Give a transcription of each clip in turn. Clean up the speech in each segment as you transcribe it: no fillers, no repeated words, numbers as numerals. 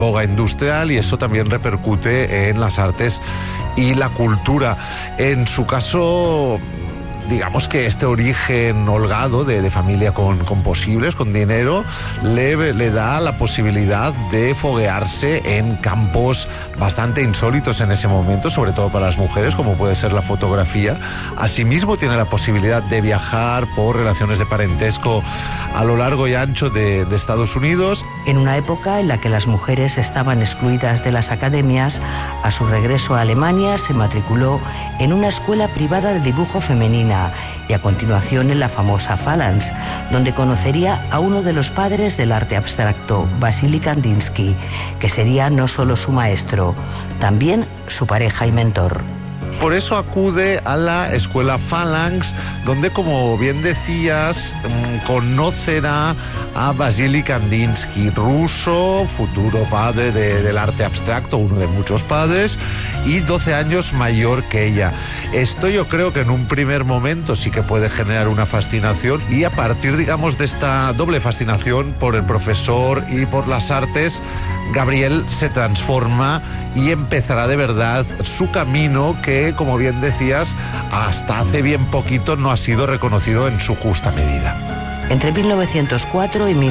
boga industrial, y eso también repercute en las artes y la cultura. En su caso, digamos que este origen holgado de familia con posibles, con dinero, le da la posibilidad de foguearse en campos bastante insólitos en ese momento, sobre todo para las mujeres, como puede ser la fotografía. Asimismo, tiene la posibilidad de viajar por relaciones de parentesco a lo largo y ancho de Estados Unidos. En una época en la que las mujeres estaban excluidas de las academias, a su regreso a Alemania se matriculó en una escuela privada de dibujo femenina y a continuación en la famosa Phalanx, donde conocería a uno de los padres del arte abstracto, Vasily Kandinsky, que sería no solo su maestro, también su pareja y mentor. Por eso acude a la escuela Phalanx, donde, como bien decías, conocerá a Vasily Kandinsky, ruso, futuro padre del arte abstracto, uno de muchos padres, y 12 años mayor que ella. Esto yo creo que en un primer momento sí que puede generar una fascinación, y a partir, digamos, de esta doble fascinación por el profesor y por las artes, Gabriel se transforma y empezará de verdad su camino que, como bien decías, hasta hace bien poquito no ha sido reconocido en su justa medida. Entre 1904 y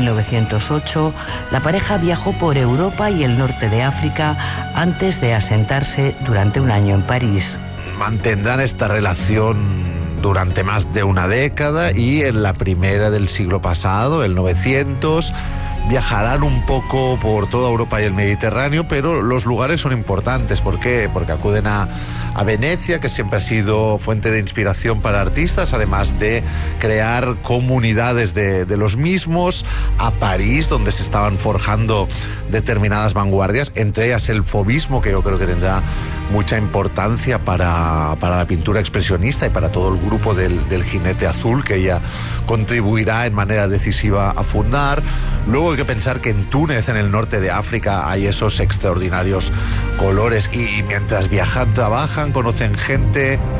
1908, la pareja viajó por Europa y el norte de África antes de asentarse durante un año en París. Mantendrán esta relación durante más de una década, y en la primera del siglo pasado, el 900, viajarán un poco por toda Europa y el Mediterráneo, pero los lugares son importantes. ¿Por qué? Porque acuden a Venecia, que siempre ha sido fuente de inspiración para artistas, además de crear comunidades de los mismos, a París, donde se estaban forjando determinadas vanguardias, entre ellas el fauvismo, que yo creo que tendrá mucha importancia para la pintura expresionista y para todo el grupo del Jinete Azul, que ella contribuirá en manera decisiva a fundar. Luego hay que pensar que en Túnez, en el norte de África, hay esos extraordinarios colores, y mientras viajan, trabajan, conocen gente.